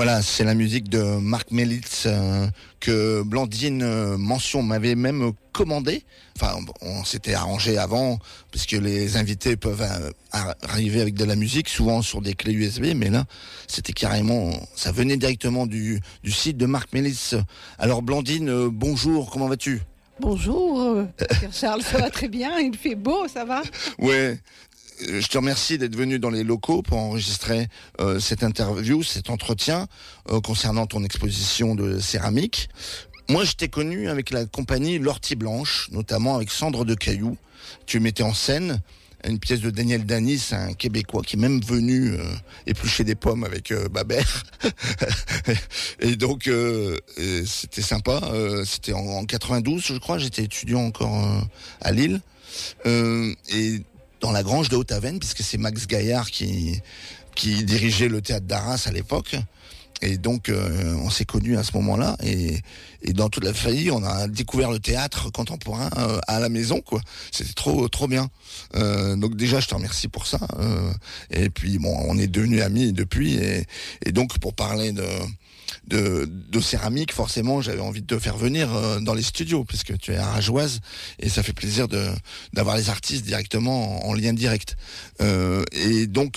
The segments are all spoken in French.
Voilà, c'est la musique de Marc Melitz que Blandine Mention m'avait même commandé. Enfin, on s'était arrangé avant, puisque les invités peuvent arriver avec de la musique, souvent sur des clés USB, mais là, c'était carrément, ça venait directement du site de Marc Melitz. Alors Blandine, bonjour, comment vas-tu ? Bonjour, Pierre-Charles, ça va très bien, il fait beau, ça va ? Ouais. Je te remercie d'être venu dans les locaux pour enregistrer cette interview, cet entretien concernant ton exposition de céramique. Moi, je t'ai connu avec la compagnie L'Ortie Blanche, notamment avec Cendre de Cailloux. Tu mettais en scène une pièce de Daniel Danis, un Québécois qui est même venu éplucher des pommes avec Babert. Et donc, c'était sympa. C'était en 92, je crois. J'étais étudiant encore à Lille. Et dans la Grange de Haute-Avennes, puisque c'est Max Gaillard qui dirigeait le théâtre d'Arras à l'époque. Et donc, on s'est connus à ce moment-là. Et dans toute la famille, on a découvert le théâtre contemporain à la maison, quoi. C'était trop bien. Donc déjà, je te remercie pour ça. Et puis, bon, on est devenus amis depuis. Et donc, pour parler de céramique, forcément, j'avais envie de te faire venir dans les studios, puisque tu es arageoise et ça fait plaisir d'avoir les artistes directement en lien direct. Et donc,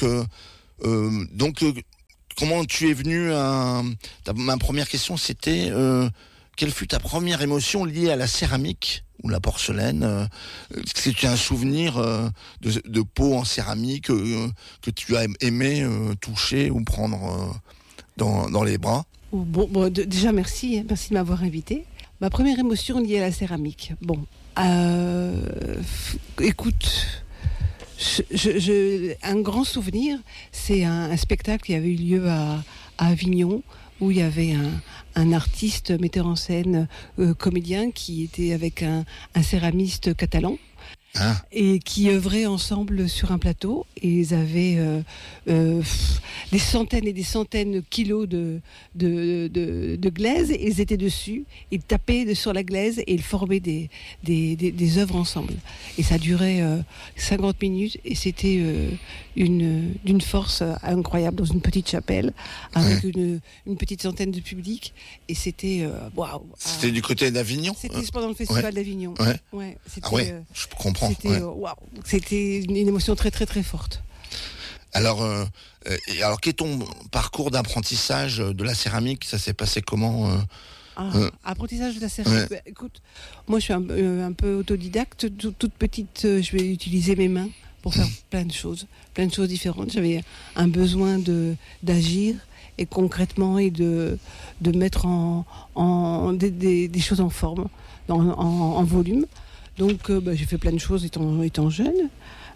comment tu es venu ma première question, c'était quelle fut ta première émotion liée à la céramique ou la porcelaine? Est-ce que tu as un souvenir de pot en céramique que tu as aimé toucher ou prendre dans les bras? Bon, déjà merci de m'avoir invité. Ma première émotion liée à la céramique. Bon, écoute, un grand souvenir, c'est un spectacle qui avait eu lieu à Avignon, où il y avait un artiste, metteur en scène, comédien, qui était avec un céramiste catalan. Et qui œuvraient ensemble sur un plateau, et ils avaient des centaines et des centaines de kilos de glaise, et ils étaient dessus, ils tapaient sur la glaise et ils formaient des œuvres ensemble. Et ça durait 50 minutes, et c'était d'une force incroyable, dans une petite chapelle avec une petite centaine de public, et c'était waouh. C'était du côté d'Avignon. C'était pendant le festival d'Avignon. Ouais. Je comprends. C'était une émotion très très très forte. Alors quel est ton parcours d'apprentissage de la céramique? Ça s'est passé comment? Apprentissage de la céramique. Bah, écoute, moi je suis un peu autodidacte. Toute petite, je vais utiliser mes mains pour faire plein de choses différentes. J'avais un besoin d'agir et concrètement, et de mettre des choses en forme, en volume. Donc j'ai fait plein de choses étant jeune.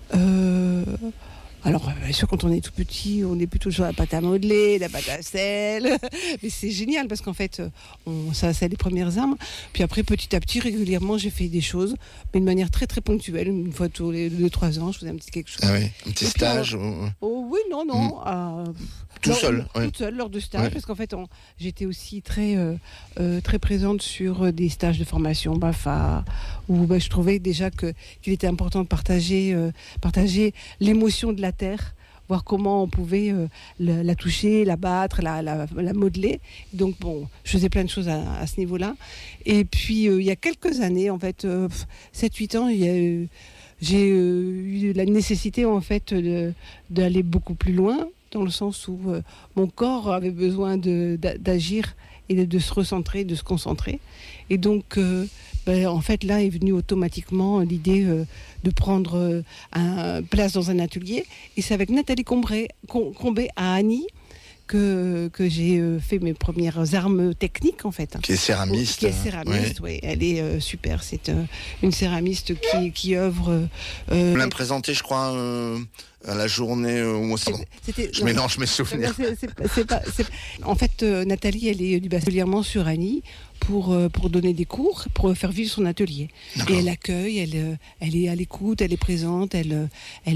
Alors bien sûr, quand on est tout petit, on est plutôt sur la pâte à modeler, la pâte à sel. Mais c'est génial parce qu'en fait, ça c'est les premières armes. Puis après, petit à petit, régulièrement, j'ai fait des choses, mais de manière très très ponctuelle. Une fois tous les 2-3 ans, je faisais un petit quelque chose. Ah oui, un petit stage. Oui, non. Toute seule, lors de stages, parce qu'en fait, j'étais aussi très présente sur des stages de formation BAFA, où je trouvais déjà qu'il était important de partager l'émotion de la terre, voir comment on pouvait la toucher, la battre, la modeler. Donc bon, je faisais plein de choses à ce niveau-là. Et puis il y a quelques années, en fait, 7-8 ans, j'ai eu la nécessité en fait d'aller beaucoup plus loin, dans le sens où mon corps avait besoin d'agir et de se recentrer, de se concentrer. Et donc, en fait, là est venue automatiquement l'idée de prendre place dans un atelier. Et c'est avec Nathalie Combet à Annie que j'ai fait mes premières armes techniques, en fait. Qui est céramiste. Oui. Elle est super. C'est une céramiste qui œuvre... On l'a présentée, je crois, à la journée où je mélange mes souvenirs. En fait, Nathalie, elle est particulièrement sur Annie pour donner des cours, pour faire vivre son atelier. D'accord. Et elle accueille, elle est à l'écoute, elle est présente, elle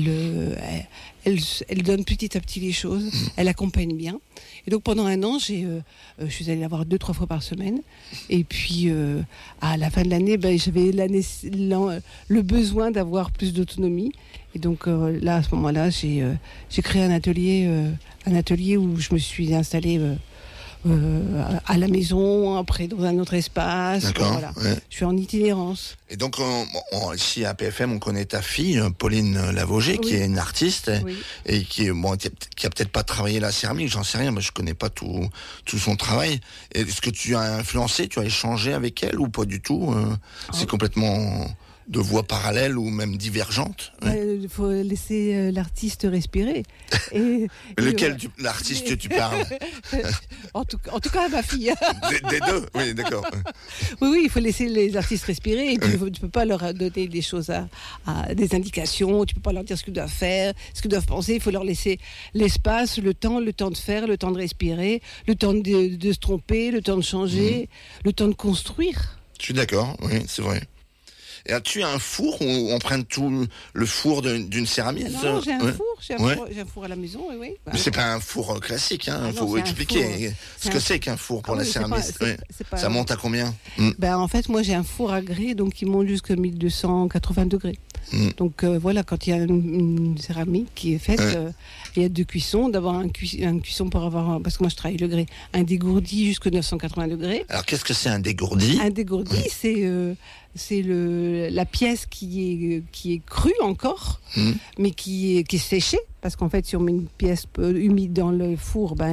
donne petit à petit les choses, elle accompagne bien. Et donc pendant un an, je suis allée la voir 2-3 fois par semaine. Et puis à la fin de l'année, j'avais le besoin d'avoir plus d'autonomie. Et donc là, à ce moment-là, j'ai créé un atelier où je me suis installée à la maison, après dans un autre espace. D'accord. Voilà. Ouais. Je suis en itinérance. Et donc, ici à PFM, on connaît ta fille, Pauline Lavauger, qui est une artiste et qui a peut-être pas travaillé la céramique, j'en sais rien, mais je connais pas tout son travail. Est-ce que tu as influencé, tu as échangé avec elle ou pas du tout C'est complètement de voies parallèles ou même divergentes. Il faut laisser l'artiste respirer. Lequel l'artiste tu parles en tout cas, ma fille. Des deux, oui, d'accord. Oui, il faut laisser les artistes respirer. Et puis, tu peux pas leur donner des choses des indications. Tu peux pas leur dire ce qu'ils doivent faire, ce qu'ils doivent penser. Il faut leur laisser l'espace, le temps de faire, le temps de respirer, le temps de se tromper, le temps de changer, le temps de construire. Je suis d'accord, oui, c'est vrai. Et as-tu un four où on prenne tout le four d'une céramiste? Non, j'ai un four. J'ai un four à la maison, oui. Mais c'est pas un four classique, il faut expliquer ce que c'est qu'un four pour la céramiste. Ça monte à combien? En fait, moi j'ai un four à grès, donc il monte jusqu'à 1280 degrés. Donc voilà, quand il y a une céramique qui est faite, il y a deux cuissons. D'abord un cuisson pour avoir, parce que moi je travaille le grès, un dégourdi jusqu'à 980 degrés. Alors qu'est-ce que c'est un dégourdi? Un dégourdi, c'est la pièce qui est crue encore, mais qui est séchée, parce qu'en fait si on met une pièce humide dans le four,